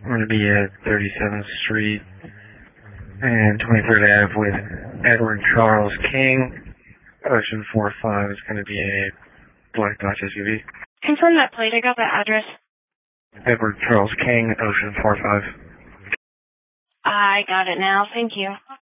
I'm going to be at 37th Street and 23rd Ave with Edward Charles King. Ocean 45 is going to be a black Dodge SUV. Confirm that plate. I got that address. Edward Charles King, Ocean 45. I got it now. Thank you.